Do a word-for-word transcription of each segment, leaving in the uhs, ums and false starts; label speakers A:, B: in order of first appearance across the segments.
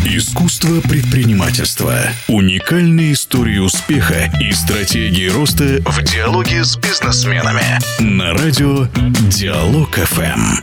A: Искусство предпринимательства. Уникальные истории успеха и стратегии роста в диалоге с бизнесменами. На радио Диалог эф эм.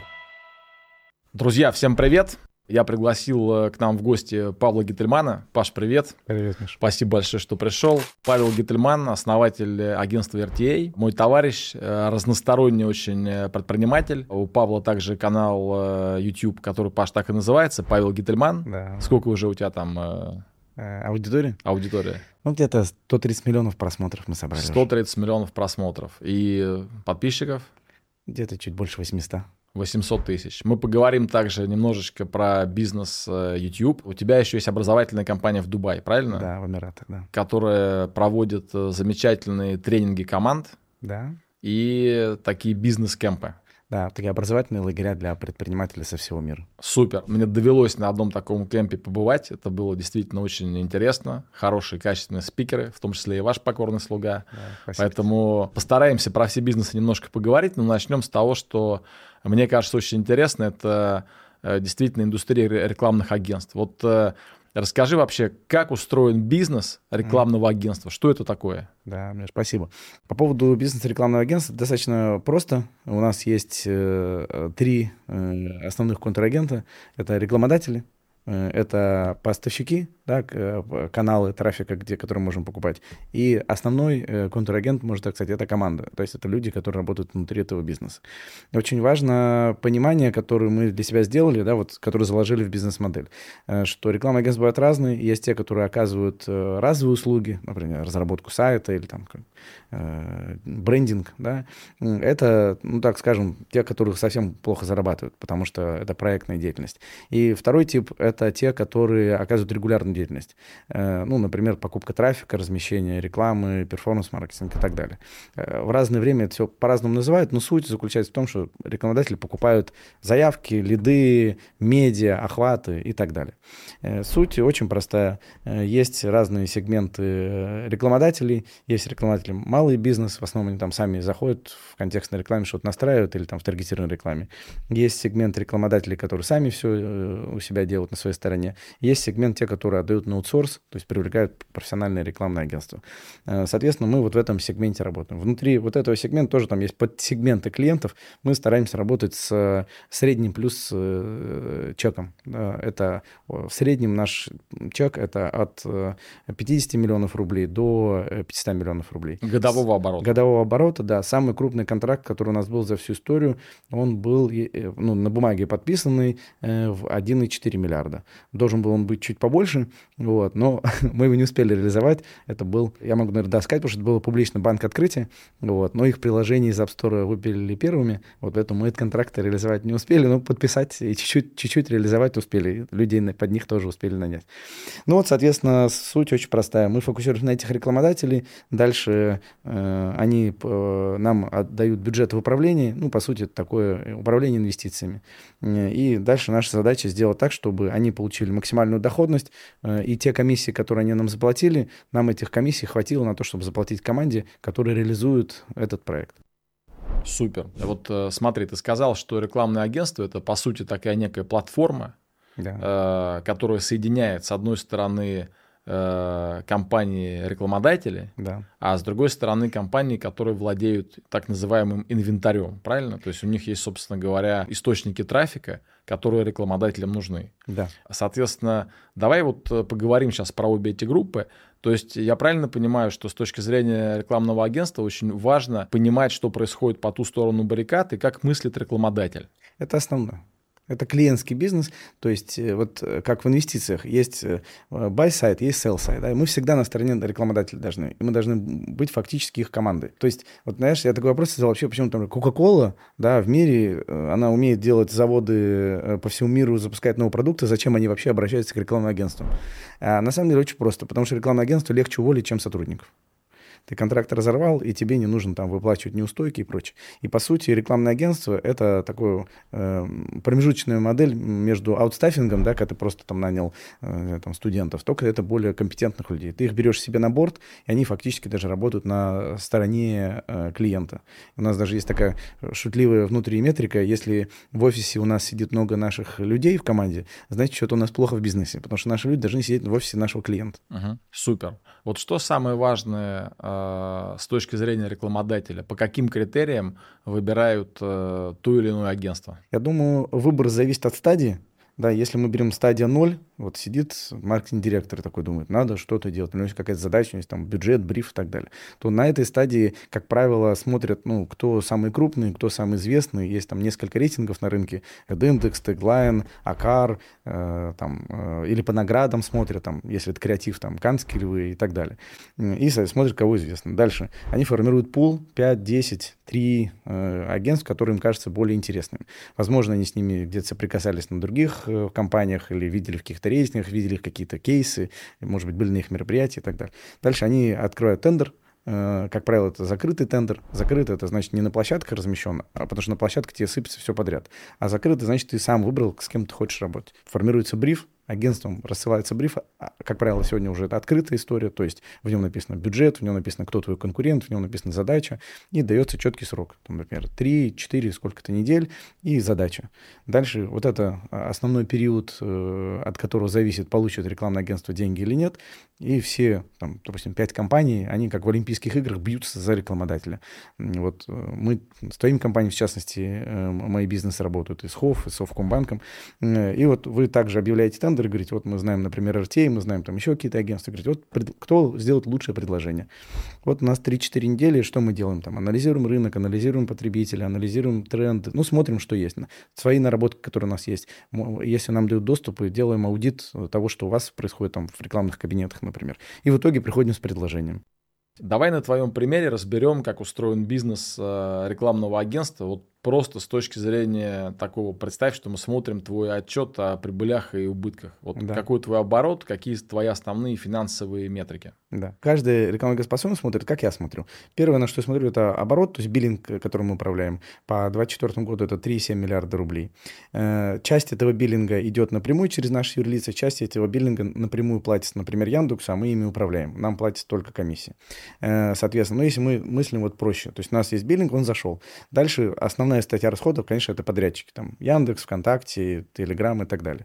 B: Друзья, всем привет! Я пригласил к нам в гости Павла Гительмана. Паш, привет.
C: Привет, Миша.
B: Спасибо большое, что пришел. Павел Гительман, основатель агентства эр ти эй. Мой товарищ, разносторонний очень предприниматель. У Павла также канал YouTube, который, Паш, так и называется, Павел Гительман.
C: Да.
B: Сколько уже у тебя там...
C: Аудитория?
B: Аудитория.
C: Ну, где-то сто тридцать миллионов просмотров мы собрали.
B: сто тридцать миллионов просмотров. И подписчиков?
C: Где-то чуть больше восемьсот.
B: восемьсот тысяч. Мы поговорим также немножечко про бизнес YouTube. У тебя еще есть образовательная компания в Дубае, правильно?
C: Да, в Эмиратах, да.
B: Которая проводит замечательные тренинги команд.
C: Да.
B: И такие бизнес-кемпы.
C: Да, такие образовательные лагеря для предпринимателей со всего мира.
B: Супер. Мне довелось на одном таком кемпе побывать. Это было действительно очень интересно. Хорошие, качественные спикеры, в том числе и ваш покорный слуга. Да, поэтому постараемся про все бизнесы немножко поговорить. Но начнем с того, что мне кажется очень интересно. Это действительно индустрия рекламных агентств. Вот расскажи вообще, как устроен бизнес рекламного mm. агентства? Что это такое?
C: Да, Миш, спасибо. По поводу бизнеса рекламного агентства достаточно просто. У нас есть э, три э, основных контрагента. Это рекламодатели, э, это поставщики, да, каналы трафика, где, которые можем покупать. И основной э, контрагент, можно так сказать, это команда. То есть это люди, которые работают внутри этого бизнеса. И очень важно понимание, которое мы для себя сделали, да, вот, которое заложили в бизнес-модель, э, что рекламные агентства бывают разные. Есть те, которые оказывают э, разовые услуги, например, разработку сайта или там э, брендинг. Да. Это, ну так скажем, те, которые совсем плохо зарабатывают, потому что это проектная деятельность. И второй тип — это те, которые оказывают регулярную деятельность. Ну, например, покупка трафика, размещение рекламы, перформанс-маркетинг и так далее. В разное время это все по-разному называют, но суть заключается в том, что рекламодатели покупают заявки, лиды, медиа, охваты и так далее. Суть очень простая. Есть разные сегменты рекламодателей. Есть рекламодатели малый бизнес, в основном они там сами заходят в контекстной рекламе, что-то настраивают или там в таргетированной рекламе. Есть сегмент рекламодателей, которые сами все у себя делают на своей стороне. Есть сегмент те, которые отдают на аутсорс, то есть привлекают профессиональное рекламное агентство. Соответственно, мы вот в этом сегменте работаем. Внутри вот этого сегмента тоже там есть подсегменты клиентов. Мы стараемся работать с средним плюс чеком. Это в среднем наш чек это от пятьдесят миллионов рублей до пятьсот миллионов рублей.
B: Годового оборота.
C: Годового оборота, да. Самый крупный контракт, который у нас был за всю историю, он был, ну, на бумаге подписанный в один целых четыре десятых миллиарда. Должен был он быть чуть побольше, вот, но мы его не успели реализовать. Это был, я могу, наверное, да, сказать, потому что это было публичный банк открытия, вот, но их приложения из App Store выпилили первыми, вот, поэтому мы этот контракт реализовать не успели, но подписать и чуть-чуть, чуть-чуть реализовать успели. Людей под них тоже успели нанять. Ну вот, соответственно, суть очень простая. Мы фокусируемся на этих рекламодателей, дальше э, они э, нам отдают бюджет в управлении, ну, по сути, это такое управление инвестициями. И дальше наша задача сделать так, чтобы они получили максимальную доходность, э, и те комиссии, которые они нам заплатили, нам этих комиссий хватило на то, чтобы заплатить команде, которая реализует этот проект.
B: Супер. Вот смотри, ты сказал, что рекламное агентство — это, по сути, такая некая платформа, да. э, которая соединяет, с одной стороны, э, компании-рекламодатели, да. а с другой стороны, компании, которые владеют так называемым инвентарем, правильно? То есть у них есть, собственно говоря, источники трафика, которые рекламодателям нужны.
C: Да.
B: Соответственно, давай вот поговорим сейчас про обе эти группы. То есть я правильно понимаю, что с точки зрения рекламного агентства очень важно понимать, что происходит по ту сторону баррикад и как мыслит рекламодатель?
C: Это основное. Это клиентский бизнес, то есть вот как в инвестициях есть buy-side, есть sell-side, да, и мы всегда на стороне рекламодателей должны, и мы должны быть фактически их командой. То есть, вот знаешь, я такой вопрос задал вообще, почему там Coca-Cola, да, в мире, она умеет делать заводы по всему миру, запускать новые продукты, зачем они вообще обращаются к рекламным агентствам? А на самом деле очень просто, потому что рекламное агентство легче уволить, чем сотрудников. Ты контракт разорвал, и тебе не нужно там выплачивать неустойки и прочее. И, по сути, рекламное агентство — это такое э, промежуточная модель между аутстаффингом, да, когда ты просто там нанял э, там, студентов, только это более компетентных людей. Ты их берешь себе на борт, и они фактически даже работают на стороне э, клиента. У нас даже есть такая шутливая внутренняя метрика: если в офисе у нас сидит много наших людей в команде, значит, что-то у нас плохо в бизнесе, потому что наши люди должны сидеть в офисе нашего клиента.
B: Угу. Супер. Вот что самое важное э, с точки зрения рекламодателя? По каким критериям выбирают э, то или иное агентство?
C: Я думаю, выбор зависит от стадии. Да, если мы берем стадия ноль, вот сидит маркетинг-директор такой, думает, надо что-то делать, у него есть какая-то задача, у него есть там бюджет, бриф и так далее, то на этой стадии, как правило, смотрят, ну, кто самый крупный, кто самый известный. Есть там несколько рейтингов на рынке: AdIndex, Tagline, Акар, э, там, э, или по наградам смотрят, там, если это креатив, там, Каннские львы и так далее. И смотрят, кого известно. Дальше они формируют пул пять, десять, три э, агентств, которые им кажутся более интересными. Возможно, они с ними где-то соприкасались на других э, компаниях или видели в каких-то рейтингах, видели какие-то кейсы, может быть, были на их мероприятия и так далее. Дальше они открывают тендер. Как правило, это закрытый тендер. Закрытый — это значит не на площадках размещен, а потому что на площадке тебе сыпется все подряд. А закрытый — значит, ты сам выбрал, с кем ты хочешь работать. Формируется бриф, агентством рассылается бриф. Как правило, сегодня уже это открытая история, то есть в нем написано бюджет, в нем написано, кто твой конкурент, в нем написана задача, и дается четкий срок. Там, например, три, четыре, сколько-то недель, и задача. Дальше вот это основной период, от которого зависит, получит рекламное агентство деньги или нет. И все, там, допустим, пять компаний, они как в Олимпийских играх бьются за рекламодателя. Вот мы с твоими компаниями, в частности, мои бизнесы работают и с ХОВ, и с Совкомбанком. И вот вы также объявляете тендер, говорите, вот мы знаем, например, эр ти эй, мы знаем там еще какие-то агентства, говорите, вот пред, кто сделает лучшее предложение. Вот у нас три-четыре недели, что мы делаем там? Анализируем рынок, анализируем потребителя, анализируем тренды, ну, смотрим, что есть. Свои наработки, которые у нас есть. Если нам дают доступ, и делаем аудит того, что у вас происходит там в рекламных кабинетах, например. И в итоге приходим с предложением.
B: Давай на твоем примере разберем, как устроен бизнес рекламного агентства. Вот просто с точки зрения такого, представь, что мы смотрим твой отчет о прибылях и убытках. Вот да. Какой твой оборот, какие твои основные финансовые метрики?
C: Да. Каждый рекламный агентство по-своему смотрит, как я смотрю. Первое, на что я смотрю, это оборот, то есть биллинг, которым мы управляем. По двадцать четвёртому году это три целых семь десятых миллиарда рублей. Часть этого биллинга идет напрямую через наши юрлицы, часть этого биллинга напрямую платится, например, Яндексу, а мы ими управляем. Нам платится только комиссия. Соответственно, ну, если мы мыслим вот проще, то есть у нас есть биллинг, он зашел. Дальше основная Основная статья расходов, конечно, это подрядчики. Там Яндекс, ВКонтакте, Телеграм и так далее.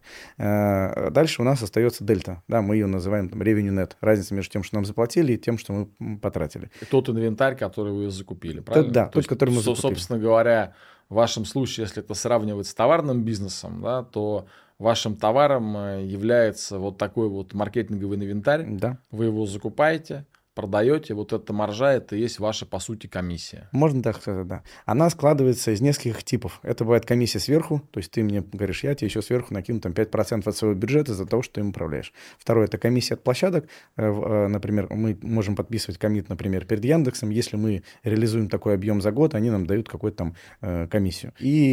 C: Дальше у нас остается дельта. Да, мы ее называем там revenue net. Разница между тем, что нам заплатили, и тем, что мы потратили.
B: Тот инвентарь, который вы закупили, правильно?
C: Да, тот, который мы закупили.
B: Собственно говоря, в вашем случае, если это сравнивать с товарным бизнесом, да, то вашим товаром является вот такой вот маркетинговый инвентарь.
C: Да.
B: Вы его закупаете, продаете, вот эта маржа, это и есть ваша, по сути, комиссия.
C: Можно так сказать, да. Она складывается из нескольких типов. Это бывает комиссия сверху, то есть ты мне говоришь, я тебе еще сверху накину там пять процентов от своего бюджета за то, что ты им управляешь. Второе, это комиссия от площадок. Например, мы можем подписывать коммит, например, перед Яндексом. Если мы реализуем такой объем за год, они нам дают какую-то там комиссию.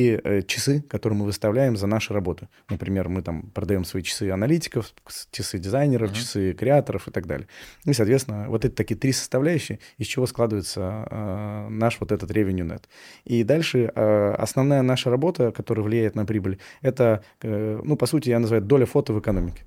C: И часы, которые мы выставляем за наши работы. Например, мы там продаем свои часы аналитиков, часы дизайнеров, uh-huh. часы креаторов и так далее. И, соответственно, вот это такие три составляющие, из чего складывается э, наш вот этот revenue net. И дальше э, основная наша работа, которая влияет на прибыль, это, э, ну, по сути, я называю доля фото в экономике.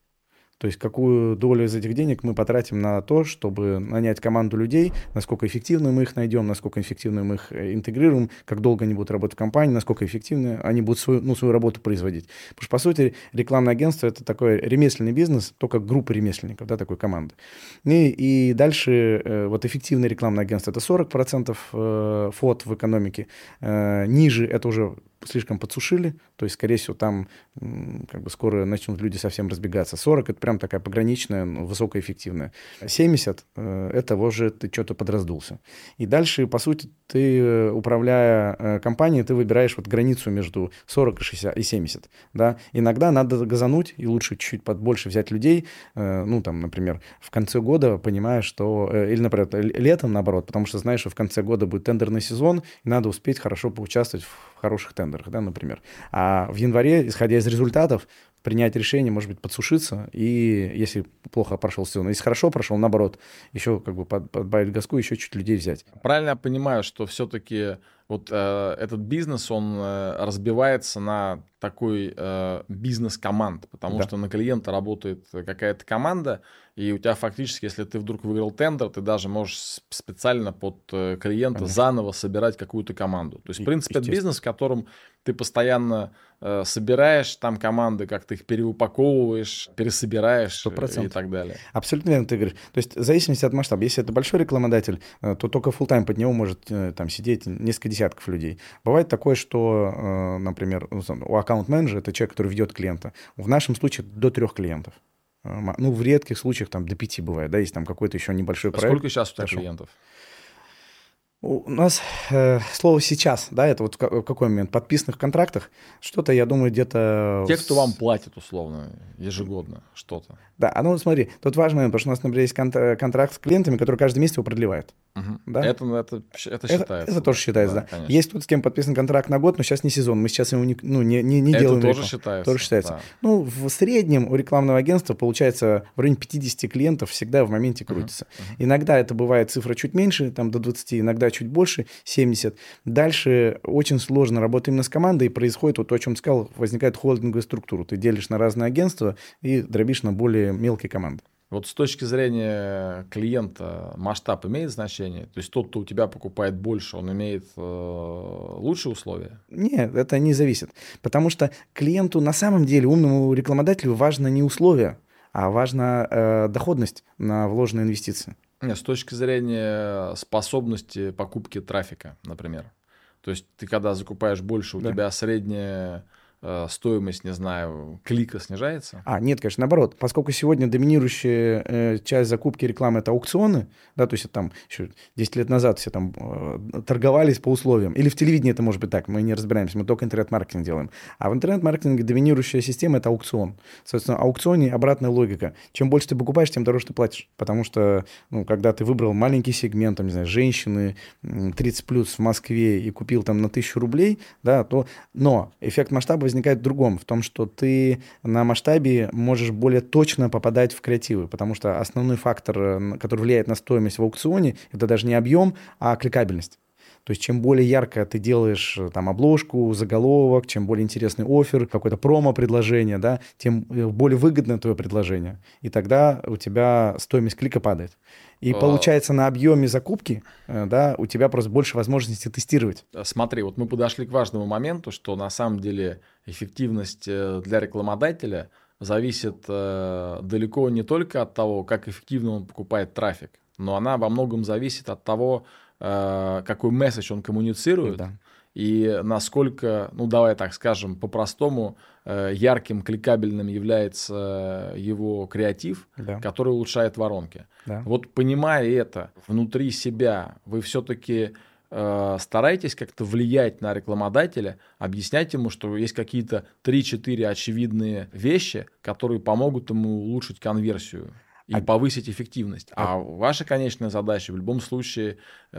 C: То есть какую долю из этих денег мы потратим на то, чтобы нанять команду людей, насколько эффективно мы их найдем, насколько эффективно мы их интегрируем, как долго они будут работать в компании, насколько эффективно они будут свою, ну, свою работу производить. Потому что, по сути, рекламное агентство — это такой ремесленный бизнес, только группа ремесленников, да, такой команды. И, и дальше э, вот эффективное рекламное агентство — это сорок процентов э, фот в экономике. Э, ниже это уже слишком подсушили, то есть, скорее всего, там как бы скоро начнут люди совсем разбегаться. сорок — это прям такая пограничная, высокоэффективная. семьдесят — это уже ты что-то подраздулся. И дальше, по сути, ты, управляя компанией, ты выбираешь вот границу между сорок и шестьдесят, и семьдесят. Да? Иногда надо газануть, и лучше чуть-чуть побольше взять людей, ну, там, например, в конце года, понимая, что... Или, например, летом, наоборот, потому что знаешь, что в конце года будет тендерный сезон, и надо успеть хорошо поучаствовать в хороших тендерах, да, например. А в январе, исходя из результатов, принять решение, может быть, подсушиться, и если плохо прошел сезон, если хорошо прошел, наоборот, еще как бы подбавить газку, еще чуть людей взять.
B: Правильно я понимаю, что все-таки вот э, этот бизнес, он э, разбивается на такой э, бизнес-команд, потому
C: Да.
B: что на клиента работает какая-то команда, и у тебя фактически, если ты вдруг выиграл тендер, ты даже можешь специально под э, клиента
C: Конечно.
B: заново собирать какую-то команду. То есть, в принципе, это
C: Естественно.
B: бизнес, в котором ты постоянно э, собираешь там команды, как ты их переупаковываешь, пересобираешь
C: Сто
B: э, и
C: процентов.
B: так далее.
C: Абсолютно верно ты говоришь. То есть в зависимости от масштаба. Если это большой рекламодатель, э, то только full-time под него может э, там сидеть несколько десятков людей. Бывает такое, что, э, например, у аккаунт-менеджера, это человек, который ведет клиента, в нашем случае до трех клиентов. Э, м- Ну, в редких случаях там до пяти бывает, да, если там какой-то еще небольшой
B: А
C: проект.
B: сколько сейчас у тебя
C: Хорошо.
B: клиентов?
C: У нас э, слово «сейчас», да, это вот в ка- в какой момент? В подписанных контрактах что-то, я думаю, где-то...
B: Те, кто
C: с-
B: вам платит условно ежегодно что-то.
C: Да, а ну смотри, тут важный момент, потому что у нас, например, есть конт- контракт с клиентами, который каждый месяц его продлевает.
B: Мгм.
C: Да.
B: Это, это, это
C: Это,
B: считается.
C: это тоже считается, да.
B: конечно.
C: Есть тут с кем подписан контракт на год, но сейчас не сезон, мы сейчас его не, ну, не, не, не
B: Это
C: делаем.
B: тоже
C: рекламу.
B: считается.
C: Тоже считается.
B: Да.
C: Ну, в среднем у рекламного агентства получается в районе пятьдесят клиентов всегда в моменте крутится. Иногда это бывает цифра чуть меньше, там до двадцати, иногда чуть больше, семьдесят. Дальше очень сложно работать именно с командой, и происходит вот то, о чем ты сказал, возникает холдинговая структура. Ты делишь на разные агентства и дробишь на более мелкие команды.
B: Вот с точки зрения клиента масштаб имеет значение? То есть тот, кто у тебя покупает больше, он имеет э, лучшие условия?
C: Нет, это не зависит. Потому что клиенту на самом деле, умному рекламодателю, важно не условия, а важна э, доходность на вложенные инвестиции.
B: Нет, с точки зрения способности покупки трафика, например. То есть ты когда закупаешь больше, у
C: Да.
B: тебя средняя э, стоимость, не знаю, клика снижается?
C: А, нет, конечно, наоборот. Поскольку сегодня доминирующая э, часть закупки рекламы — это аукционы, да, то есть это там еще десять лет назад все там э, торговались по условиям. Или в телевидении это может быть так, мы не разбираемся, мы только интернет-маркетинг делаем. А в интернет-маркетинге доминирующая система — это аукцион. Соответственно, в аукционе обратная логика. Чем больше ты покупаешь, тем дороже ты платишь. Потому что, ну, когда ты выбрал маленький сегмент, там, не знаю, женщины тридцать плюс в Москве и купил там на тысячу рублей, да, то... Но эффект масштаба возникает в другом, в том, что ты на масштабе можешь более точно попадать в креативы, потому что основной фактор, э, который влияет на стоимость в аукционе, это даже не объем, а кликабельность. То есть чем более ярко ты делаешь э, там обложку, заголовок, чем более интересный оффер, какое-то промо-предложение, да, тем э, более выгодное твое предложение. И тогда у тебя стоимость клика падает. И
B: А.
C: получается на объеме закупки, э, да, у тебя просто больше возможностей тестировать.
B: Смотри, вот мы подошли к важному моменту, что на самом деле эффективность э, для рекламодателя зависит э, далеко не только от того, как эффективно он покупает трафик, но она во многом зависит от того, э, какой месседж он коммуницирует,
C: Да.
B: и насколько, ну давай так скажем, по-простому, э, ярким, кликабельным является его креатив,
C: Да.
B: который улучшает воронки.
C: Да.
B: Вот понимая это внутри себя, вы все-таки э, стараетесь как-то влиять на рекламодателя, объяснять ему, что есть какие-то три-четыре очевидные вещи, которые помогут ему улучшить конверсию и
C: А-
B: повысить эффективность. А ваша конечная задача в любом случае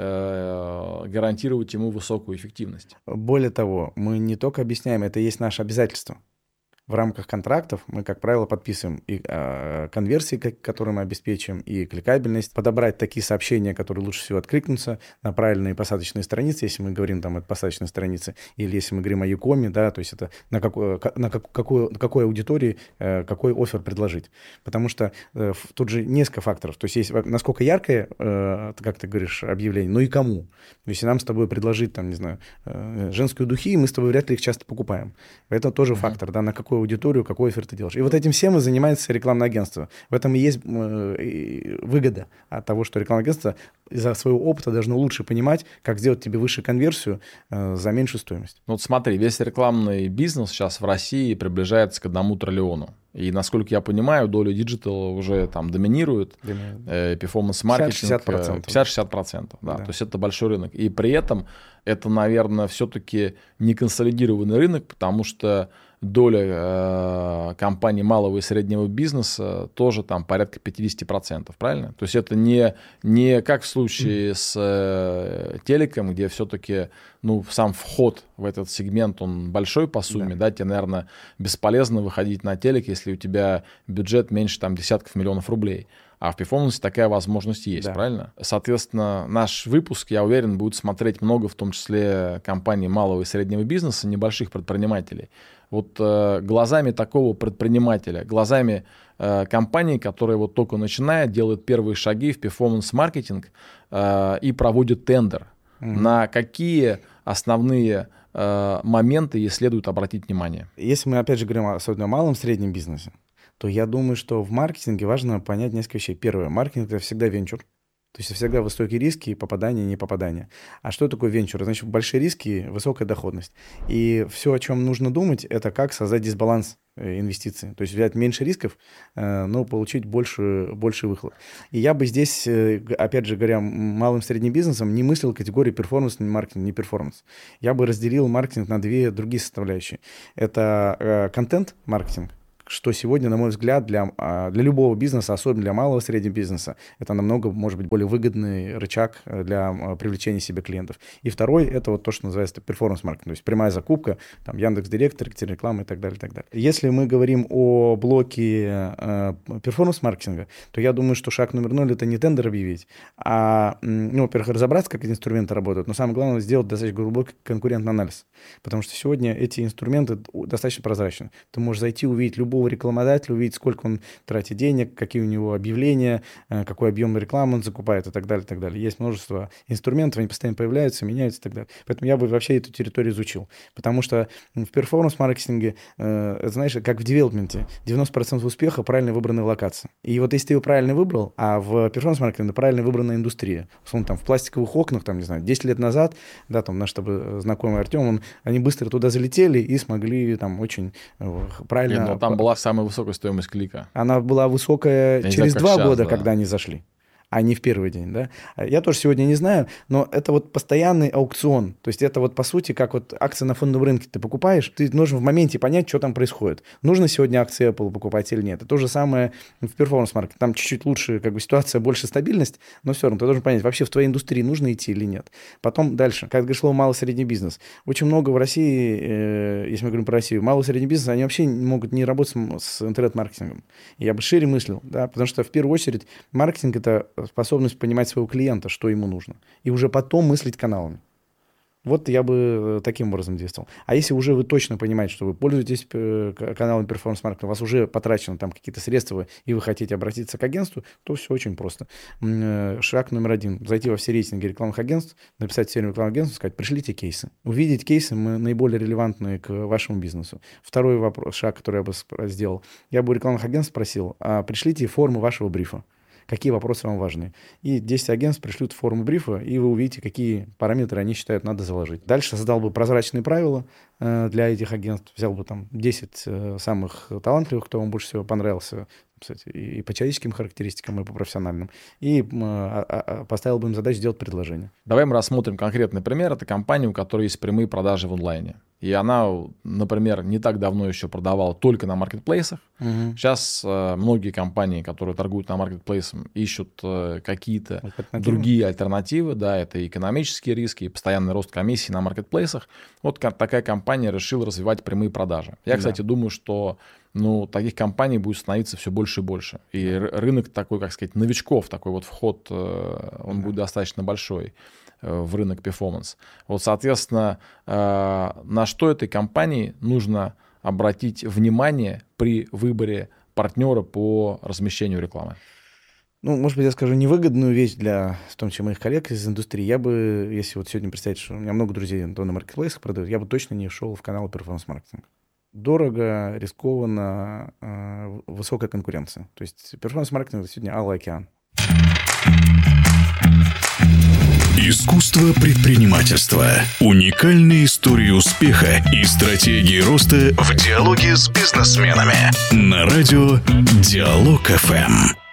B: э, гарантировать ему высокую эффективность.
C: Более того, мы не только объясняем, это и есть наше обязательство. В рамках контрактов мы, как правило, подписываем и э, конверсии, как- которые мы обеспечиваем, и кликабельность, подобрать такие сообщения, которые лучше всего откликнутся на правильные посадочные страницы, если мы говорим там о посадочной странице, или если мы говорим о Юкоме, да, то есть это на, какой, на как- какую, какой аудитории э, какой оффер предложить. Потому что э, в- тут же несколько факторов. То есть есть во- насколько яркое, э, как ты говоришь, объявление, но и кому. Если нам с тобой предложить, там, не знаю, э, женскую духи, мы с тобой вряд ли их часто покупаем. Это тоже
B: Мгм.
C: фактор, да, на какую аудиторию, какой оффер ты делаешь. И вот этим всем и занимается рекламное агентство. В этом и есть э, и выгода от того, что рекламное агентство из-за своего опыта должно лучше понимать, как сделать тебе выше конверсию э, за меньшую стоимость.
B: Ну вот смотри, весь рекламный бизнес сейчас в России приближается к одному триллиону. И, насколько я понимаю, доля диджитала уже там доминирует. Э, перформанс-маркетинг пятьдесят-шестьдесят процентов. Да, да. То есть это большой рынок. И при этом это, наверное, все-таки не консолидированный рынок, потому что доля э, компаний малого и среднего бизнеса тоже там порядка пятьдесят процентов, правильно? То есть это не, не как в случае mm. с э, телеком, где все-таки ну, сам вход в этот сегмент, он большой по сумме, да, да тебе, наверное, бесполезно выходить на телек, если у тебя бюджет меньше там десятков миллионов рублей. А в перформансе такая возможность есть, да. Правильно? Соответственно, наш выпуск, я уверен, будет смотреть много, в том числе компаний малого и среднего бизнеса, небольших предпринимателей. Вот э, глазами такого предпринимателя, глазами э, компании, которая вот только начинает, делает первые шаги в перформанс-маркетинг э, и проводит тендер, mm-hmm. на какие основные э, моменты ей следует обратить внимание?
C: Если мы, опять же, говорим особенно о малом и среднем бизнесе, то я думаю, что в маркетинге важно понять несколько вещей. Первое, маркетинг – это всегда венчур. То есть всегда высокие риски, попадания, не попадания. А что такое венчур? Значит, большие риски, высокая доходность. И все, о чем нужно думать, это как создать дисбаланс инвестиций. То есть взять меньше рисков, но получить больше, больше выхлоп. И я бы здесь, опять же говоря, малым и средним бизнесом не мыслил категории перформанс, не маркетинг, не перформанс. Я бы разделил маркетинг на две другие составляющие. Это контент-маркетинг, что сегодня, на мой взгляд, для, для любого бизнеса, особенно для малого и среднего бизнеса, это намного, может быть, более выгодный рычаг для привлечения себе клиентов. И второй, это вот то, что называется перформанс-маркетинг, то есть прямая закупка, там, Яндекс.Директ, таргетированная реклама и так далее, и так далее. Если мы говорим о блоке э, перформанс-маркетинга, то я думаю, что шаг номер ноль – это не тендер объявить, а, ну, во-первых, разобраться, как эти инструменты работают, но самое главное – сделать достаточно глубокий конкурентный анализ, потому что сегодня эти инструменты достаточно прозрачны. Ты можешь зайти, увидеть любой рекламодателя, увидеть, сколько он тратит денег, какие у него объявления, какой объем рекламы он закупает и так далее, и так далее. Есть множество инструментов, они постоянно появляются, меняются и так далее. Поэтому я бы вообще эту территорию изучил. Потому что в перформанс-маркетинге, э, знаешь, как в девелопменте, девяносто процентов успеха правильно выбранная локация. И вот если ты его правильно выбрал, а в перформанс-маркетинге правильно выбранная индустрия, условно, там в пластиковых окнах, там, не знаю, десять лет назад, да, там наш тобой знакомый Артем, он, они быстро туда залетели и смогли там очень правильно...
B: Нет, но там была самая высокая стоимость клика.
C: Она была высокая я через знаю, два сейчас, года, да. Когда они зашли, а не в первый день, да. Я тоже сегодня не знаю, но это вот постоянный аукцион. То есть это вот, по сути, как вот акции на фондовом рынке ты покупаешь, ты должен в моменте понять, что там происходит. Нужно сегодня акции Apple покупать или нет. Это то же самое в перформанс-маркете. Там чуть-чуть лучше как бы ситуация, больше стабильность, но все равно ты должен понять, вообще в твоей индустрии нужно идти или нет. Потом дальше, как говоришь, слово малый и средний бизнес. Очень много в России, э, если мы говорим про Россию, малый и средний бизнес, они вообще могут не работать с, с интернет-маркетингом. И я бы шире мыслил, да, потому что в первую очередь маркетинг – это способность понимать своего клиента, что ему нужно, и уже потом мыслить каналами. Вот я бы таким образом действовал. А если уже вы точно понимаете, что вы пользуетесь каналом перформанс-маркетинга, у вас уже потрачено там какие-то средства, и вы хотите обратиться к агентству, то все очень просто. Шаг номер один. Зайти во все рейтинги рекламных агентств, написать серию рекламных агентств, сказать, пришлите кейсы. Увидеть кейсы наиболее релевантные к вашему бизнесу. Второй вопрос, шаг, который я бы сделал. Я бы у рекламных агентств спросил, а пришлите формы вашего брифа. Какие вопросы вам важны. И десять агентств пришлют форму брифа, и вы увидите, какие параметры они считают надо заложить. Дальше создал бы прозрачные правила э, для этих агентств. Взял бы там десять э, самых талантливых, кто вам больше всего понравился, кстати, и по человеческим характеристикам, и по профессиональным. И э, э, поставил бы им задачу сделать предложение.
B: Давай мы рассмотрим конкретный пример. Это компания, у которой есть прямые продажи в онлайне. И она, например, не так давно еще продавала только на маркетплейсах. Угу. Сейчас э, многие компании, которые торгуют на маркетплейсах, ищут э, какие-то альтернативы. другие альтернативы. Да, это экономические риски, и постоянный рост комиссий на маркетплейсах. Вот такая компания решила развивать прямые продажи. Я, кстати, да. думаю, что ну, таких компаний будет становиться все больше и больше. И да. рынок такой, как сказать, новичков, такой вот вход, э, он да. будет достаточно большой в рынок перформанс. Вот, соответственно, на что этой компании нужно обратить внимание при выборе партнера по размещению рекламы?
C: Ну, может быть, я скажу невыгодную вещь для, в том числе, моих коллег из индустрии. Я бы, если вот сегодня представить, что у меня много друзей на маркетплейсах продают, я бы точно не шел в канал перформанс-маркетинг. Дорого, рискованно, высокая конкуренция. То есть перформанс-маркетинг — это сегодня алый океан.
A: Искусство предпринимательства. Уникальные истории успеха и стратегии роста в диалоге с бизнесменами. На радио Диалог эф эм.